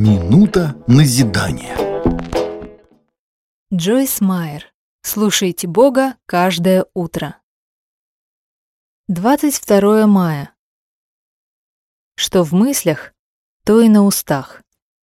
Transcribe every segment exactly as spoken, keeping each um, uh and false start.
Минута назидания. Джойс Майер. Слушайте Бога каждое утро. двадцать второе мая. Что в мыслях, то и на устах.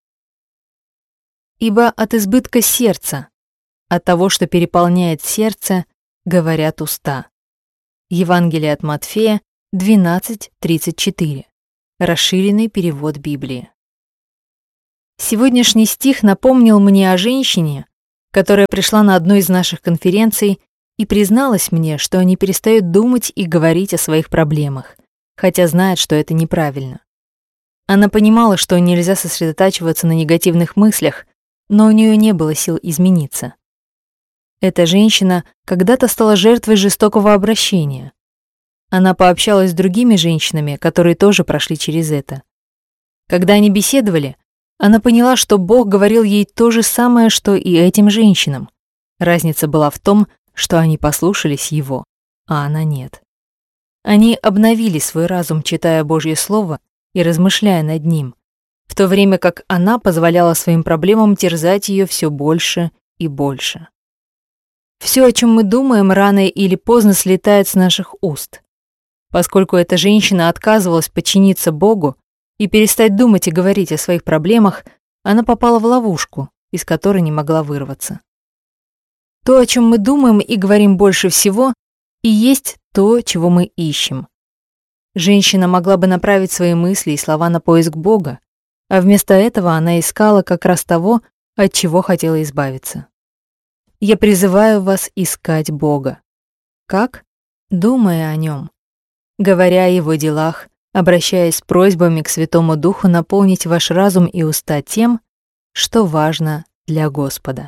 Ибо от избытка сердца, от того, что переполняет сердце, говорят уста. Евангелие от Матфея двенадцать тридцать четыре. Расширенный перевод Библии. Сегодняшний стих напомнил мне о женщине, которая пришла на одну из наших конференций и призналась мне, что не перестает думать и говорить о своих проблемах, хотя знает, что это неправильно. Она понимала, что нельзя сосредотачиваться на негативных мыслях, но у нее не было сил измениться. Эта женщина когда-то стала жертвой жестокого обращения. Она пообщалась с другими женщинами, которые тоже прошли через это. Когда они беседовали, она поняла, что Бог говорил ей то же самое, что и этим женщинам. Разница была в том, что они послушались Его, а она нет. Они обновили свой разум, читая Божье Слово и размышляя над ним, в то время как она позволяла своим проблемам терзать ее все больше и больше. Все, о чем мы думаем, рано или поздно слетает с наших уст. Поскольку эта женщина отказывалась подчиниться Богу и перестать думать и говорить о своих проблемах, она попала в ловушку, из которой не могла вырваться. То, о чем мы думаем и говорим больше всего, и есть то, чего мы ищем. Женщина могла бы направить свои мысли и слова на поиск Бога, а вместо этого она искала как раз того, от чего хотела избавиться. Я призываю вас искать Бога. Как? Думая о Нем, говоря о Его делах, обращаясь с просьбами к Святому Духу наполнить ваш разум и уста тем, что важно для Господа.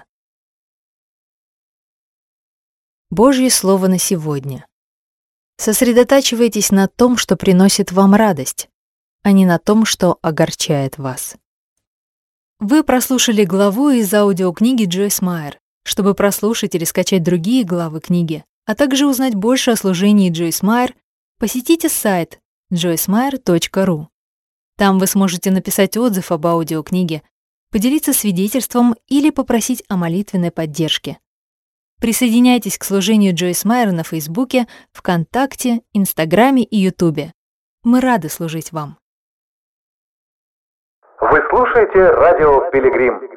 Божье Слово на сегодня. Сосредотачивайтесь на том, что приносит вам радость, а не на том, что огорчает вас. Вы прослушали главу из аудиокниги Джойс Майер. Чтобы прослушать или скачать другие главы книги, а также узнать больше о служении Джойс Майер, посетите сайт джойс майер точка ру. Там вы сможете написать отзыв об аудиокниге, поделиться свидетельством или попросить о молитвенной поддержке. Присоединяйтесь к служению Джойс Майер на Фейсбуке, ВКонтакте, Инстаграме и Ютубе. Мы рады служить вам. Вы слушаете радио «Пилигрим».